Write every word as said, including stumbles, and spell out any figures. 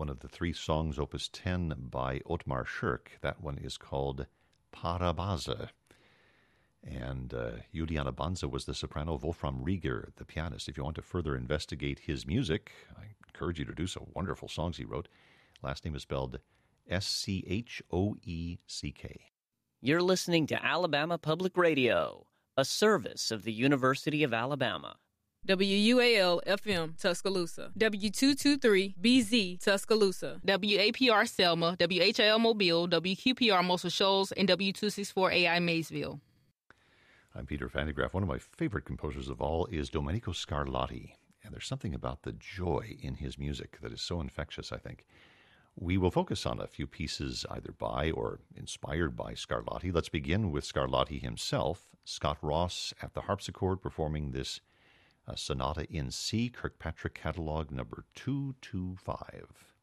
one of the three songs, Opus ten, by Otmar Schirk. That one is called Parabaza. And uh, Juliana Banza was the soprano, Wolfram Rieger, the pianist. If you want to further investigate his music, I encourage you to do so. Wonderful songs he wrote. Last name is spelled S C H O E C K. You're listening to Alabama Public Radio, a service of the University of Alabama. W U A L F M Tuscaloosa, W two twenty-three B Z Tuscaloosa, W A P R Selma, W H I L Mobile, W Q P R Muscle Shoals, and W two sixty-four A I Maysville. I'm Peter Vandegraff. One of my favorite composers of all is Domenico Scarlatti, and there's something about the joy in his music that is so infectious, I think. We will focus on a few pieces either by or inspired by Scarlatti. Let's begin with Scarlatti himself, Scott Ross at the harpsichord performing this uh, sonata in C, Kirkpatrick Catalog number two two five.